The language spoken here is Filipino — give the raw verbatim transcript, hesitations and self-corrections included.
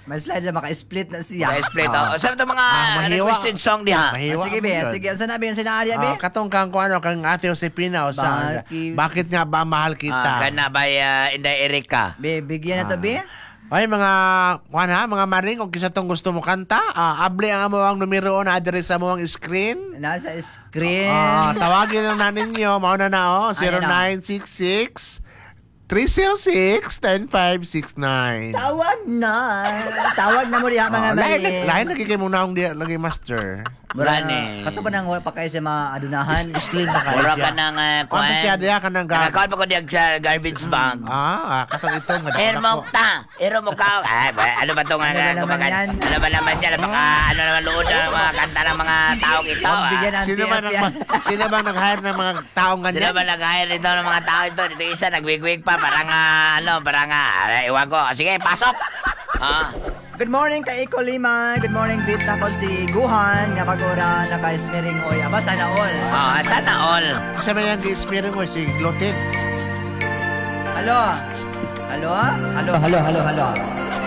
May slide na maka-split na siya. Na-split. Ah. Oh. Saan ito mga Ah, mahiwa. requested song diha? Mahiwa. Ah, sige, be. mo yun. Sige, saan na, be? Saan na, Arya, be? Ah, katong kang kung ano, kang ate Josepina o sa Bakit? bakit nga ba mahal Ah, kita? kana ba uh, Inday Erika? Be, bigyan na to, be. Ay mga kuan ha, mga maring kung kisa tong gusto mo kanta, ah, abli ang amo ang numero na address sa mo ang screen. Nasa screen. Ah, tawagin lang na ninyo, mao na na oh, zero Ayan na. nine six six, three zero six, one five six nine. Tawag na. Tawag na mo diha, mga lain, mali. lain lagi kay mo naong di lagi master. Gani. Kato ba nang wala pa kayo sa mga adunahan? Slim pa kayo Mura siya. ka ng uh, Ano siya diya ka ng ga- Nakakawal pa ko diyan sa garbage bag. Ah, ah, katong ito nga Ero mo ta, ero mo ka. Ay, ba, ano ba itong Ano ba naman yan? Ano ba naman yan? Baka ano naman lood ang mga kanta ng mga taong ito. Huwag ah. bigyan ng Sino ba T F nang yan. sino ba nag-hire ng mga taong Sino ganyan? ba nag-hire ito ng mga tao ito? Dito isa, nagwig-wig pa. Parang, ah, ano, parang, ah, iwan ko. Sige, pasok! Ah, Good morning kay Iko Lima. Good morning, Bit. Ako si Guhan. Nga pag-ura, naka-smearing oil. Aba, sana all. ah, sana all. Kasi may yung gi-spirit mo si gluten. Halo? Halo? Halo, halo, halo, halo.